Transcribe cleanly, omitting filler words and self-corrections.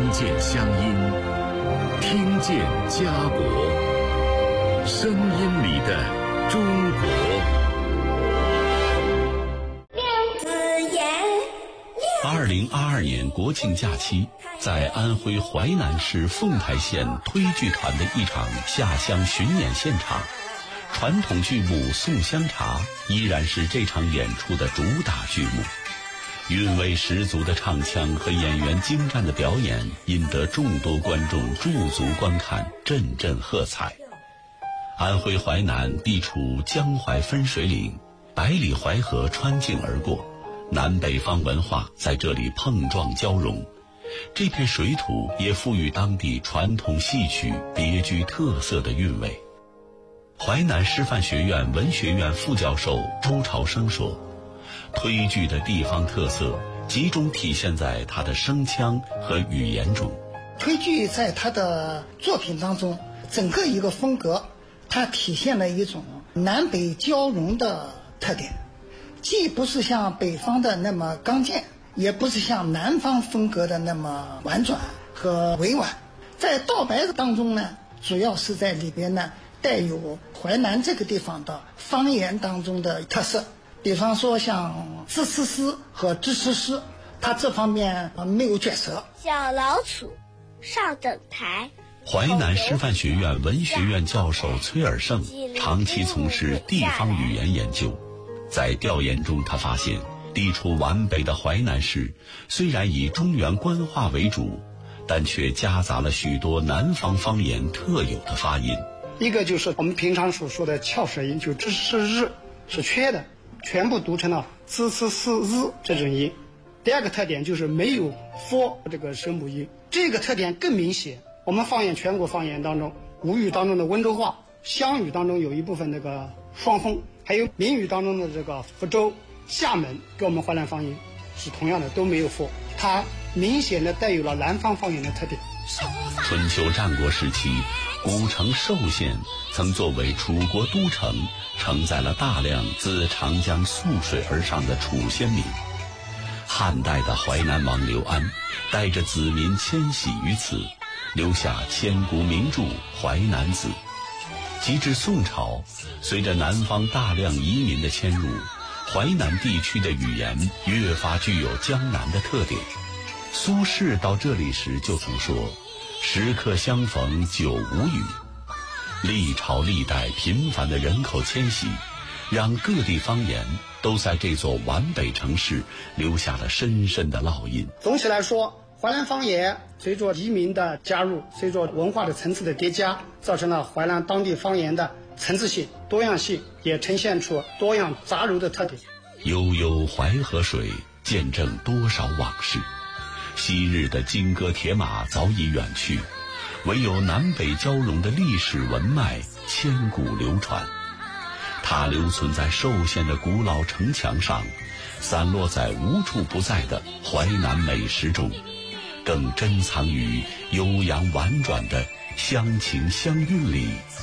见乡音，听见家国，声音里的中国。2022年国庆假期，在安徽淮南市凤台县推剧团的一场下乡巡演现场，传统剧目《送香茶》依然是这场演出的主打剧目。韵味十足的唱腔和演员精湛的表演，引得众多观众驻足观看，阵阵喝彩。安徽淮南地处江淮分水岭，百里淮河穿境而过，南北方文化在这里碰撞交融，这片水土也赋予当地传统戏曲别具特色的韵味。淮南师范学院文学院副教授周朝生说，推剧的地方特色集中体现在它的声腔和语言中。 推剧在它的作品当中，整个一个风格，它体现了一种南北交融的特点，既不是像北方的那么刚健，也不是像南方风格的那么婉转和委婉。在道白当中呢，主要是在里边呢带有淮南这个地方的方言当中的特色，比方说像吱吱吱和吱吱吱，它这方面没有卷舌。 小老鼠上等台。 淮南师范学院文学院教授崔尔胜长期从事地方语言研究，在调研中他发现，地处皖北的淮南市虽然以中原官话为主，但却夹杂了许多南方方言特有的发音。 一个就是我们平常所说的翘舌音，就吱吱日是缺的，全部读成了吱吱吱日这种音。第二个特点就是没有 f 这个声母音，这个特点更明显。我们方言全国方言当中，吴语当中的温州话，湘语当中有一部分那个双峰，还有闽语当中的这个福州、厦门，跟我们淮南方言是同样的，都没有 f， 它明显的带有了南方方言的特点。 春秋战国时期，古城寿县曾作为楚国都城，承载了大量自长江溯水而上的楚先民。汉代的淮南王刘安带着子民迁徙于此，留下千古名著《淮南子》。及至宋朝，随着南方大量移民的迁入，淮南地区的语言越发具有江南的特点。苏轼到这里时就曾说，时刻相逢久无语。历朝历代频繁的人口迁徙，让各地方言都在这座皖北城市留下了深深的烙印。 总体来说，淮南方言随着移民的加入，随着文化的层次的叠加，造成了淮南当地方言的层次性、多样性，也呈现出多样杂糅的特点。 悠悠淮河水，见证多少往事。昔日的金戈铁马早已远去，唯有南北交融的历史文脉千古流传。它留存在寿县的古老城墙上，散落在无处不在的淮南美食中，更珍藏于悠扬婉转的乡情乡韵里